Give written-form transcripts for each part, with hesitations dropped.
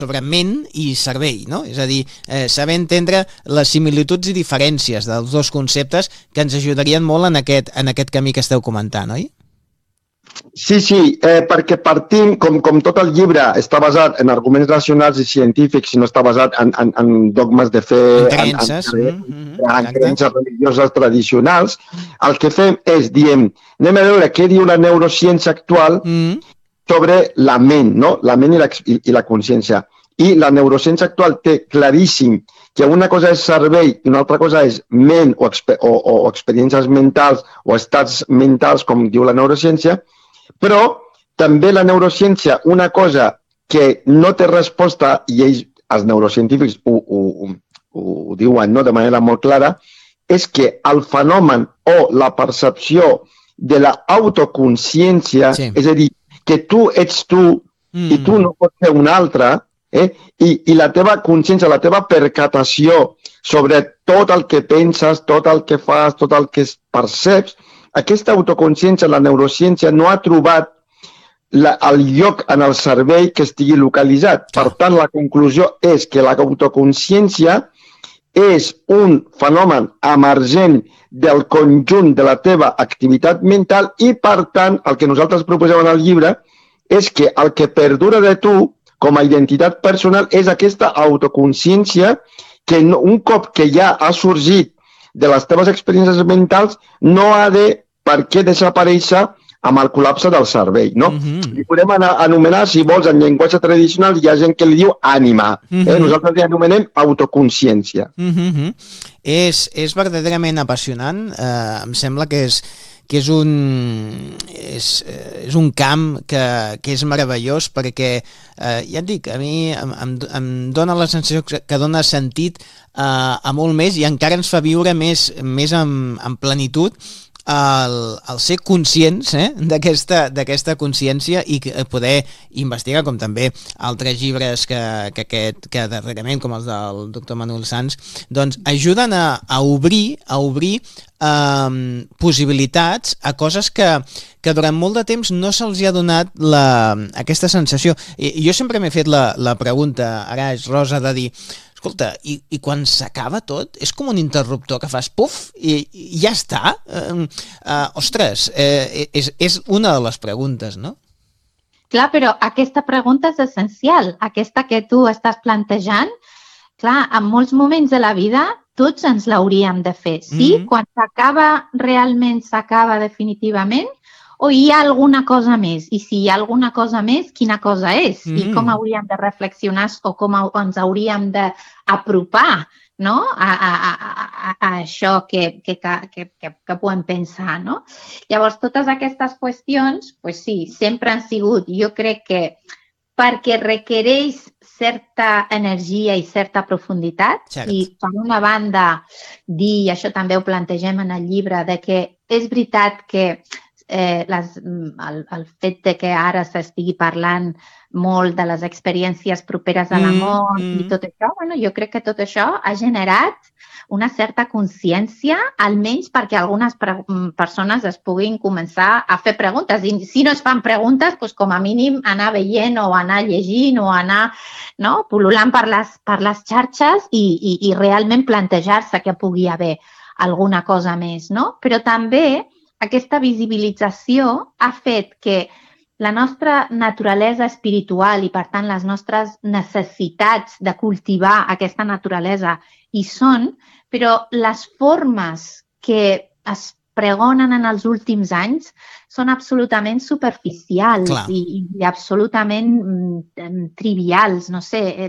sobre ment i cervell, no? És a dir, saber entendre les similituds i diferències dels dos conceptes que ens ajudarien molt en aquest camí que esteu comentant, oi? Sí, perquè partim, com tot el llibre està basat en arguments racionals i científics i no està basat en dogmes de fe, en creences religioses tradicionals, el que fem és, diem, anem a veure què diu la neurociència actual sobre la ment, no? La ment i la consciència. I la neurociència actual té claríssim que una cosa és cervell i una altra cosa és ment o experiències mentals o estats mentals, com diu la neurociència, però també la neurociència, una cosa que no té resposta, i ells, els neurocientífics, ho diuen, no, de manera molt clara, és que el fenomen o la percepció de l'autoconsciència, és a dir, que tu ets tu i tu no pots ser un altre, i la teva consciència, la teva percatació sobre tot el que penses, tot el que fas, tot el que perceps, aquesta autoconsciència, la neurociència, no ha trobat el lloc en el cervell que estigui localitzat. Per tant, la conclusió és que l'autoconsciència és un fenomen emergent del conjunt de la teva activitat mental i, per tant, el que nosaltres proposem en el llibre és que el que perdura de tu com a identitat personal és aquesta autoconsciència que un cop que ja ha sorgit de les teves experiències mentals no ha de per què desaparèixer amb el col·lapse del cervell, no? Li podem anomenar, si vols, en llenguatge tradicional, hi ha gent que li diu ànima. Nosaltres li anomenem autoconsciència. És verdaderament apassionant. Em sembla que és un camp que és meravellós perquè, ja et dic, a mi em dona la sensació que dona sentit a molt més i encara ens fa viure més en plenitud el ser conscients d'aquesta consciència i poder investigar, com també altres llibres que darrerament, com els del doctor Manuel Sanz, doncs ajuden a obrir possibilitats a coses que durant molt de temps no se'ls ha donat aquesta sensació. I jo sempre m'he fet la pregunta, ara és Rosa, de dir, escolta, i quan s'acaba tot, és com un interruptor que fas puf i ja està? Ostres, és una de les preguntes, no? Clar, però aquesta pregunta és essencial, aquesta que tu estàs plantejant. Clar, en molts moments de la vida tots ens l'hauríem de fer. Sí, quan s'acaba, realment s'acaba definitivament, o hi ha alguna cosa més? I si hi ha alguna cosa més, quina cosa és? I com hauríem de reflexionar o com ens hauríem d'apropar, no? a això que podem pensar, no? Llavors, totes aquestes qüestions, pues sí, sempre han sigut, jo crec que perquè requereix certa energia i certa profunditat. I per una banda dir, i això també ho plantegem en el llibre, de que és veritat que el fet de que ara s'estigui parlant molt de les experiències properes a la mort i tot això, bueno, jo crec que tot això ha generat una certa consciència, almenys perquè algunes persones es puguin començar a fer preguntes. I si no es fan preguntes, doncs com a mínim anar veient o anar llegint o anar pul·lulant per les xarxes i realment plantejar-se que pugui haver alguna cosa més, no? Però també aquesta visibilització ha fet que la nostra naturalesa espiritual i, per tant, les nostres necessitats de cultivar aquesta naturalesa hi són, però les formes que es pregonen en els últims anys són absolutament superficials i absolutament trivials, no sé,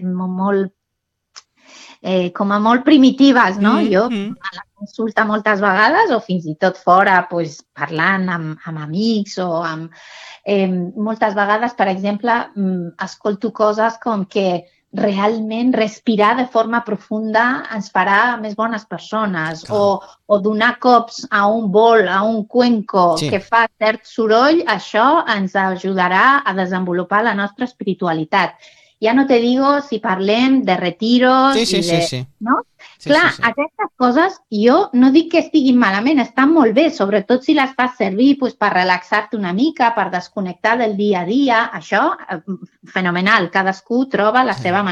com a molt primitives, no? Jo a la consulta moltes vegades o fins i tot fora parlant amb amics o amb... Moltes vegades, per exemple, escolto coses com que realment respirar de forma profunda ens farà més bones persones o donar cops a un bol, a un cuenco que fa cert soroll, això ens ajudarà a desenvolupar la nostra espiritualitat. Ja no te digo si parlem de retiros sí. ¿no? Clar, aquestes coses jo no dic que estiguin malament, estan molt bé, sobretot si les fas servir per relaxar-te una mica, per desconnectar del dia a dia, això, fenomenal, cadascú troba la seva manera.